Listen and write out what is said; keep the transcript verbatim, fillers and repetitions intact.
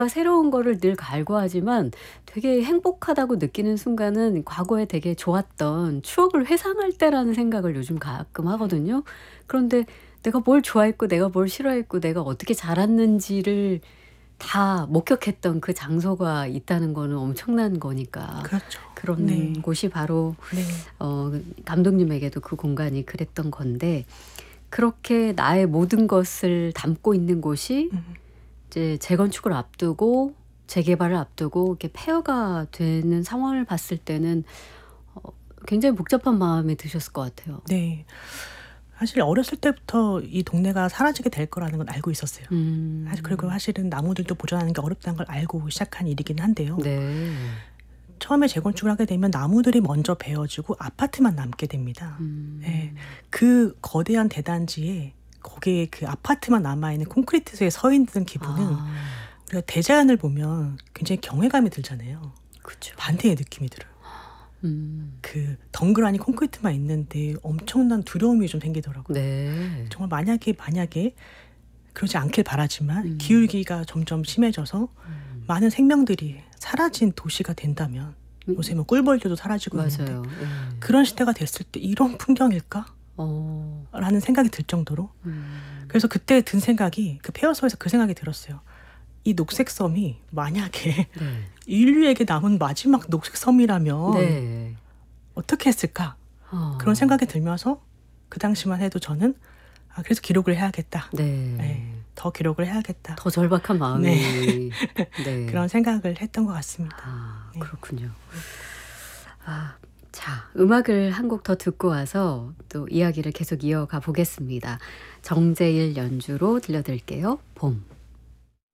새로운 거를 늘 갈구하지만 되게 행복하다고 느끼는 순간은 과거에 되게 좋았던 추억을 회상할 때라는 생각을 요즘 가끔 하거든요. 그런데 내가 뭘 좋아했고 내가 뭘 싫어했고 내가 어떻게 자랐는지를 다 목격했던 그 장소가 있다는 거는 엄청난 거니까. 그렇죠. 그런 네. 곳이 바로 네. 어 감독님에게도 그 공간이 그랬던 건데 그렇게 나의 모든 것을 담고 있는 곳이 음. 이제 재건축을 앞두고 재개발을 앞두고 이렇게 폐허가 되는 상황을 봤을 때는 어 굉장히 복잡한 마음이 드셨을 것 같아요. 네. 사실 어렸을 때부터 이 동네가 사라지게 될 거라는 건 알고 있었어요. 사실 그리고 음. 사실은 나무들도 보존하는 게 어렵다는 걸 알고 시작한 일이긴 한데요. 네. 처음에 재건축을 하게 되면 나무들이 먼저 베어지고 아파트만 남게 됩니다. 음. 예. 그 거대한 대단지에 거기에 그 아파트만 남아있는 콘크리트에 서 있는 기분은 아. 우리가 대자연을 보면 굉장히 경외감이 들잖아요. 그쵸. 반대의 느낌이 들어요. 음. 그 덩그러니 콘크리트만 있는데 엄청난 두려움이 좀 생기더라고요. 네. 정말 만약에 만약에 그러지 않길 바라지만 음. 기울기가 점점 심해져서 음. 많은 생명들이 사라진 도시가 된다면 음. 요새 뭐 꿀벌들도 사라지고 있는데 맞아요. 예. 그런 시대가 됐을 때 이런 풍경일까? 어. 라는 생각이 들 정도로 음. 그래서 그때 든 생각이 그 폐허소에서 그 생각이 들었어요. 이 녹색 섬이 만약에 네. 인류에게 남은 마지막 녹색 섬이라면 네. 어떻게 했을까? 어. 그런 생각이 들면서 그 당시만 해도 저는 아 그래서 기록을 해야겠다. 네. 네. 더 기록을 해야겠다. 더 절박한 마음이 네. 네. 그런 생각을 했던 것 같습니다. 아 네. 그렇군요. 아 자 음악을 한 곡 더 듣고 와서 또 이야기를 계속 이어가 보겠습니다. 정재일 연주로 들려드릴게요. 봄.